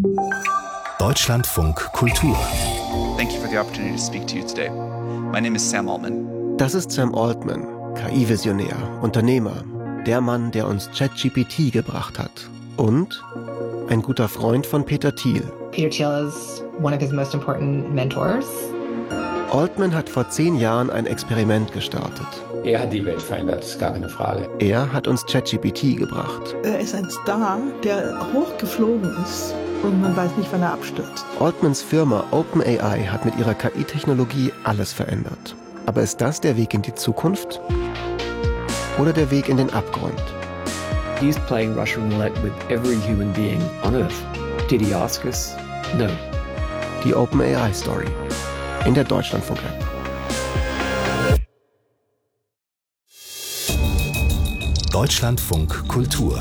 Deutschlandfunk Kultur. Thank you for the opportunity to speak to you today. My name is Sam Altman. Das ist Sam Altman, KI-Visionär, Unternehmer, der Mann, der uns ChatGPT gebracht hat. Und ein guter Freund von Peter Thiel. Peter Thiel is one of his most important mentors. Altman hat vor 10 Jahren ein Experiment gestartet. Er hat die Welt verändert, ist gar keine Frage. Er hat uns ChatGPT gebracht. Er ist ein Star, der hochgeflogen ist und man weiß nicht, wann er abstürzt. Altmans Firma OpenAI hat mit ihrer KI-Technologie alles verändert. Aber ist das der Weg in die Zukunft? Oder der Weg in den Abgrund? He's playing Russian roulette with every human being on Earth. Did he ask us? No. Die OpenAI-Story in der Deutschlandfunk-App. Deutschlandfunk Kultur.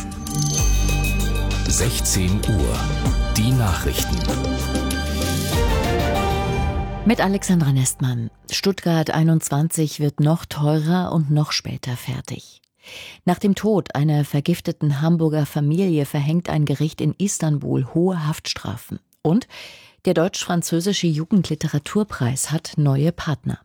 16 Uhr. Die Nachrichten. Mit Alexandra Nestmann. Stuttgart 21 wird noch teurer und noch später fertig. Nach dem Tod einer vergifteten Hamburger Familie verhängt ein Gericht in Istanbul hohe Haftstrafen. Und der deutsch-französische Jugendliteraturpreis hat neue Partner.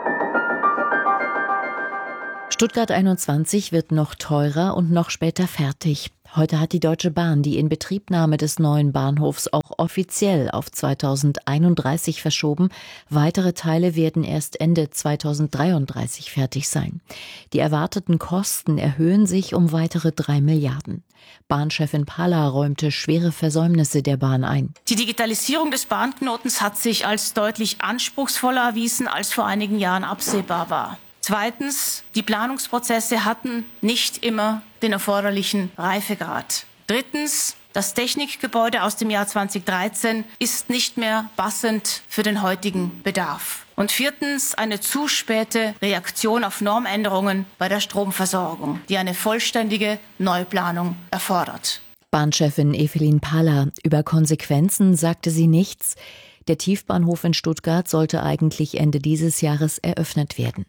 Stuttgart 21 wird noch teurer und noch später fertig. Heute hat die Deutsche Bahn die Inbetriebnahme des neuen Bahnhofs auch offiziell auf 2031 verschoben. Weitere Teile werden erst Ende 2033 fertig sein. Die erwarteten Kosten erhöhen sich um weitere 3 Milliarden. Bahnchefin Palla räumte schwere Versäumnisse der Bahn ein. Die Digitalisierung des Bahnknotens hat sich als deutlich anspruchsvoller erwiesen, als vor einigen Jahren absehbar war. Zweitens, die Planungsprozesse hatten nicht immer den erforderlichen Reifegrad. Drittens, das Technikgebäude aus dem Jahr 2013 ist nicht mehr passend für den heutigen Bedarf. Und viertens, eine zu späte Reaktion auf Normänderungen bei der Stromversorgung, die eine vollständige Neuplanung erfordert. Bahnchefin Evelyn Palla. Über Konsequenzen sagte sie nichts. Der Tiefbahnhof in Stuttgart sollte eigentlich Ende dieses Jahres eröffnet werden.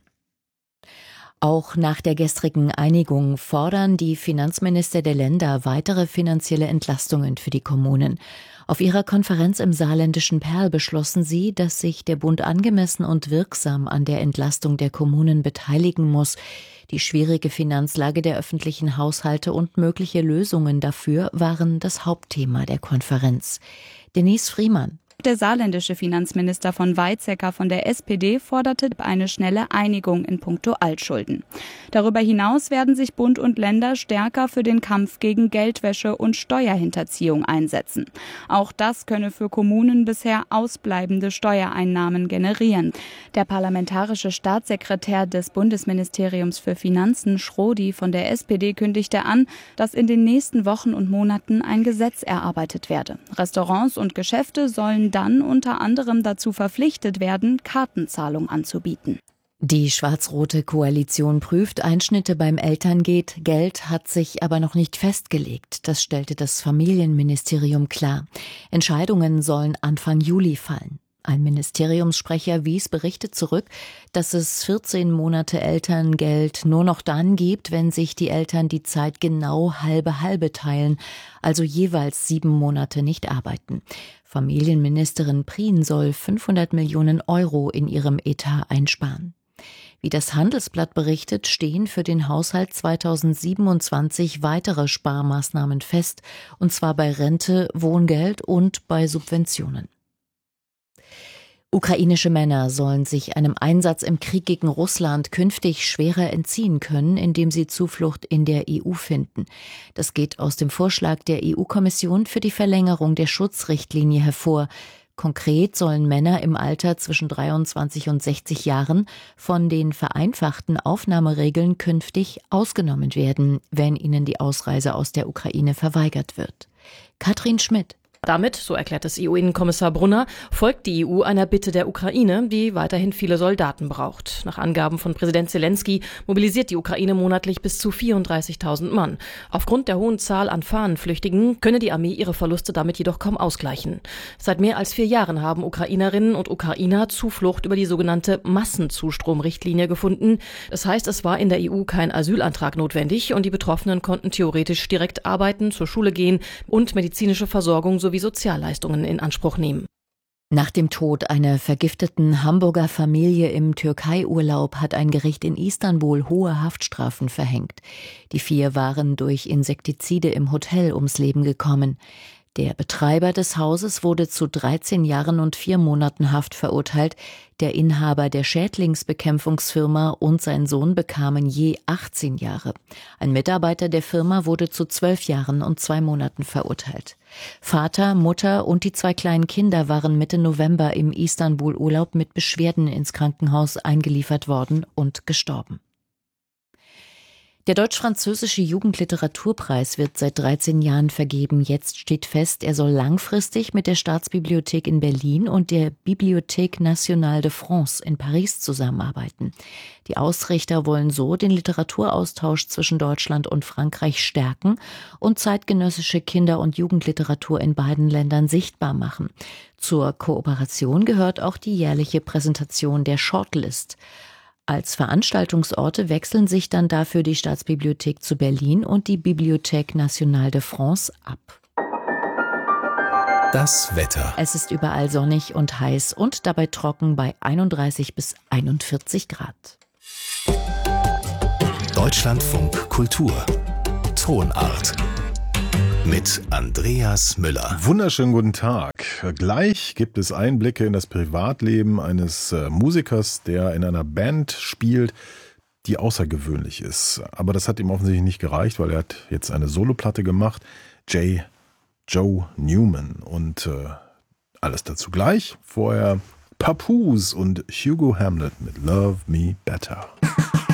Auch nach der gestrigen Einigung fordern die Finanzminister der Länder weitere finanzielle Entlastungen für die Kommunen. Auf ihrer Konferenz im saarländischen Perl beschlossen sie, dass sich der Bund angemessen und wirksam an der Entlastung der Kommunen beteiligen muss. Die schwierige Finanzlage der öffentlichen Haushalte und mögliche Lösungen dafür waren das Hauptthema der Konferenz. Denise Friemann. Der saarländische Finanzminister von Weizsäcker von der SPD forderte eine schnelle Einigung in puncto Altschulden. Darüber hinaus werden sich Bund und Länder stärker für den Kampf gegen Geldwäsche und Steuerhinterziehung einsetzen. Auch das könne für Kommunen bisher ausbleibende Steuereinnahmen generieren. Der parlamentarische Staatssekretär des Bundesministeriums für Finanzen, Schrodi von der SPD, kündigte an, dass in den nächsten Wochen und Monaten ein Gesetz erarbeitet werde. Restaurants und Geschäfte sollen dann unter anderem dazu verpflichtet werden, Kartenzahlung anzubieten. Die schwarz-rote Koalition prüft Einschnitte beim Elterngeld, hat sich aber noch nicht festgelegt. Das stellte das Familienministerium klar. Entscheidungen sollen Anfang Juli fallen. Ein Ministeriumssprecher wies Berichte zurück, dass es 14 Monate Elterngeld nur noch dann gibt, wenn sich die Eltern die Zeit genau halbe teilen, also jeweils 7 Monate nicht arbeiten. Familienministerin Prien soll 500 Millionen Euro in ihrem Etat einsparen. Wie das Handelsblatt berichtet, stehen für den Haushalt 2027 weitere Sparmaßnahmen fest, und zwar bei Rente, Wohngeld und bei Subventionen. Ukrainische Männer sollen sich einem Einsatz im Krieg gegen Russland künftig schwerer entziehen können, indem sie Zuflucht in der EU finden. Das geht aus dem Vorschlag der EU-Kommission für die Verlängerung der Schutzrichtlinie hervor. Konkret sollen Männer im Alter zwischen 23 und 60 Jahren von den vereinfachten Aufnahmeregeln künftig ausgenommen werden, wenn ihnen die Ausreise aus der Ukraine verweigert wird. Katrin Schmidt. Damit, so erklärt es EU-Innenkommissar Brunner, folgt die EU einer Bitte der Ukraine, die weiterhin viele Soldaten braucht. Nach Angaben von Präsident Zelensky mobilisiert die Ukraine monatlich bis zu 34.000 Mann. Aufgrund der hohen Zahl an Fahnenflüchtigen könne die Armee ihre Verluste damit jedoch kaum ausgleichen. Seit mehr als 4 Jahren haben Ukrainerinnen und Ukrainer Zuflucht über die sogenannte Massenzustromrichtlinie gefunden. Das heißt, es war in der EU kein Asylantrag notwendig und die Betroffenen konnten theoretisch direkt arbeiten, zur Schule gehen und medizinische Versorgung sowie sowie Sozialleistungen in Anspruch nehmen. Nach dem Tod einer vergifteten Hamburger Familie im Türkei-Urlaub hat ein Gericht in Istanbul hohe Haftstrafen verhängt. Die 4 waren durch Insektizide im Hotel ums Leben gekommen. Der Betreiber des Hauses wurde zu 13 Jahren und 4 Monaten Haft verurteilt. Der Inhaber der Schädlingsbekämpfungsfirma und sein Sohn bekamen je 18 Jahre. Ein Mitarbeiter der Firma wurde zu 12 Jahren und 2 Monaten verurteilt. Vater, Mutter und die 2 kleinen Kinder waren Mitte November im Istanbul-Urlaub mit Beschwerden ins Krankenhaus eingeliefert worden und gestorben. Der deutsch-französische Jugendliteraturpreis wird seit 13 Jahren vergeben. Jetzt steht fest, er soll langfristig mit der Staatsbibliothek in Berlin und der Bibliothèque Nationale de France in Paris zusammenarbeiten. Die Ausrichter wollen so den Literaturaustausch zwischen Deutschland und Frankreich stärken und zeitgenössische Kinder- und Jugendliteratur in beiden Ländern sichtbar machen. Zur Kooperation gehört auch die jährliche Präsentation der Shortlist. Als Veranstaltungsorte wechseln sich dann dafür die Staatsbibliothek zu Berlin und die Bibliothèque Nationale de France ab. Das Wetter. Es ist überall sonnig und heiß und dabei trocken bei 31 bis 41 Grad. Deutschlandfunk Kultur. Tonart. Mit Andreas Müller. Wunderschönen guten Tag. Gleich gibt es Einblicke in das Privatleben eines Musikers, der in einer Band spielt, die außergewöhnlich ist. Aber das hat ihm offensichtlich nicht gereicht, weil er hat jetzt eine Soloplatte gemacht. Joe Newman. Und alles dazu gleich. Vorher Papoose und Hugo Hamlet mit Love Me Better.